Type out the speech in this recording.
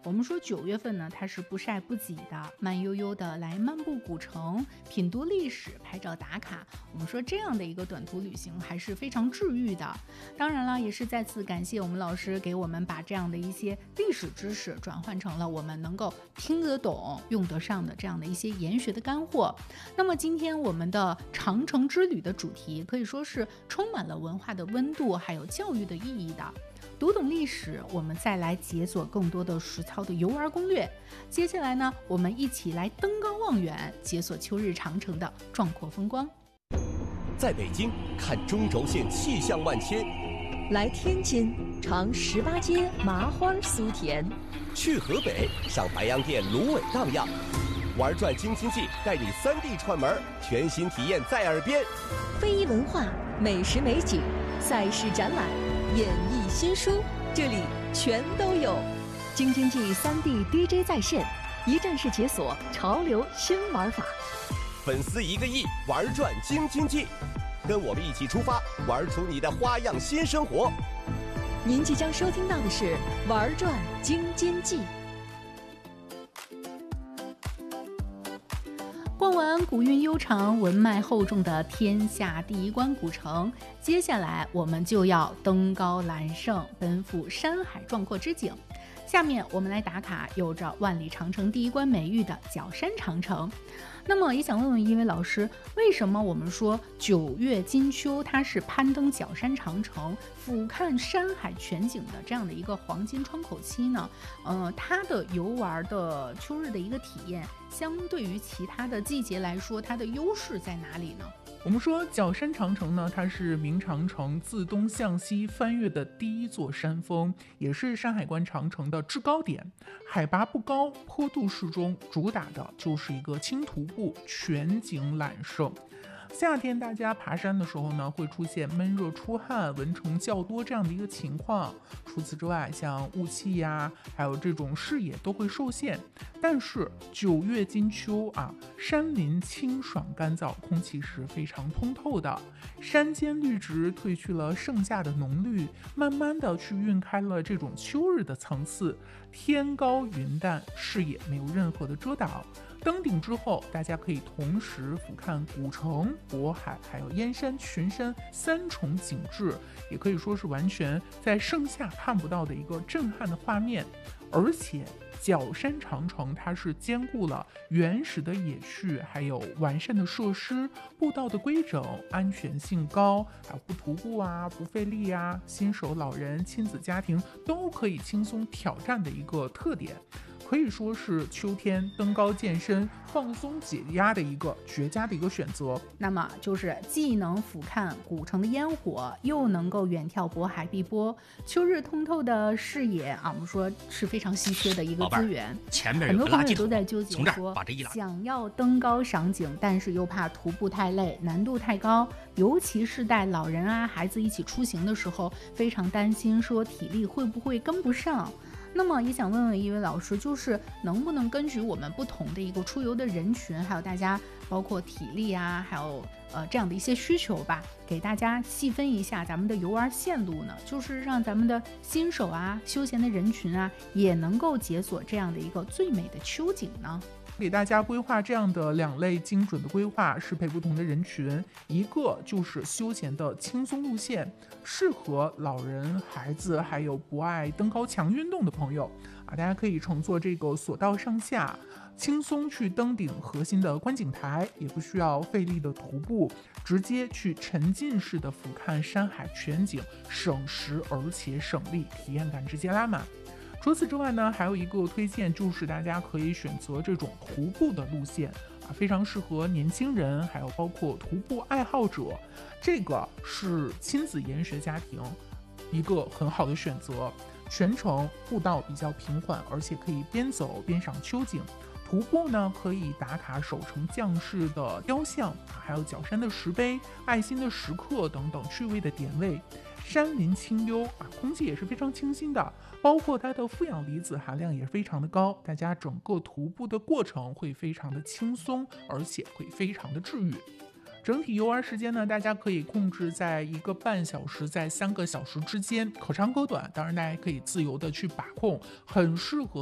我们说9月份呢，它是不晒不挤的，慢悠悠的来漫步古城，品读历史，拍照打卡。我们说这样的一个短途旅行还是非常治愈的。当然了，也是再次感谢我们老师给我们把这样的一些历史知识转换成了我们能够听得懂、用得上的这样的一些研学的干货。那么今天我们的长城之旅的主题可以说是充满了文化的温度，还有教育的意义的。读懂历史，我们再来解锁更多的实操的游玩攻略。接下来呢，我们一起来登高望远，解锁秋日长城的壮阔风光。 在北京看中轴线气象万千， 来天津尝18街麻花酥甜， 去河北赏白洋淀芦苇荡漾，玩转京津冀带你3D 串门，全新体验在耳边。 非遗文化、美食美景、赛事展览、演艺新书，这里全都有。京津冀3D DJ 在线，一站式解锁潮流新玩法。 粉丝1个亿，玩转京津冀，跟我们一起出发，玩出你的花样新生活。 您即将收听到的是《玩转京津冀》。 逛完古韵悠长、文脉厚重的天下第一关古城，接下来我们就要登高揽胜，奔赴山海壮阔之景。下面我们来打卡有着万里长城第一关美誉的角山长城。那么也想问问一位老师，为什么我们说9月金秋它是攀登角山长城、俯瞰山海全景的这样的一个黄金窗口期呢？它的游玩的秋日的一个体验，相对于其他的季节来说，它的优势在哪里呢？ 我们说角山长城呢，它是明长城自东向西翻越的第一座山峰，也是山海关长城的制高点。海拔不高，坡度适中，主打的就是一个轻徒步，全景揽胜。夏天大家爬山的时候呢，会出现闷热出汗、蚊虫较多这样的一个情况。除此之外，像雾气呀，还有这种视野都会受限。但是9月金秋啊，山林清爽干燥，空气是非常通透的，山间绿植褪去了盛夏的浓绿，慢慢的去晕开了这种秋日的层次。天高云淡，视野没有任何的遮挡。登顶之后，大家可以同时俯瞰古城、渤海还有燕山群山3重景致，也可以说是完全在盛夏看不到的一个震撼的画面。而且角山长城它是兼顾了原始的野趣，还有完善的设施，步道的规整，安全性高，还有不徒步啊，不费力啊，新手老人亲子家庭都可以轻松挑战的一个特点。可以说是秋天登高健身、放松解压的一个绝佳的一个选择。 那么就是既能俯瞰古城的烟火，又能够远眺渤海碧波，秋日通透的视野啊，我们说是非常稀缺的一个资源。 前面很多朋友有个垃圾桶， 都在纠结从这说儿把这一拉， 想要登高赏景，但是又怕徒步太累，难度太高，尤其是带老人啊、孩子一起出行的时候，非常担心说体力会不会跟不上。那么也想问问一位老师，就是能不能根据我们不同的一个出游的人群，还有大家包括体力啊，还有这样的一些需求吧，给大家细分一下咱们的游玩线路呢，就是让咱们的新手啊、休闲的人群啊，也能够解锁这样的一个最美的秋景呢？ 给大家规划这样的2类精准的规划，适配不同的人群。一个就是休闲的轻松路线，适合老人、孩子还有不爱登高强运动的朋友啊，大家可以乘坐这个索道上下，轻松去登顶核心的观景台，也不需要费力的徒步，直接去沉浸式的俯瞰山海全景，省时而且省力，体验感直接拉满。除此之外呢，还有一个推荐就是大家可以选择这种徒步的路线啊，非常适合年轻人，还有包括徒步爱好者，这个是亲子研学家庭一个很好的选择。全程步道比较平缓，而且可以边走边赏秋景。徒步呢，可以打卡守城将士的雕像，还有角山的石碑、爱心的石刻等等趣味的点位。山林清幽啊，空气也是非常清新的，包括它的负氧离子含量也非常的高，大家整个徒步的过程会非常的轻松，而且会非常的治愈。整体游玩时间呢，大家可以控制在1个半小时，在3个小时之间，可长可短，当然大家可以自由的去把控，很适合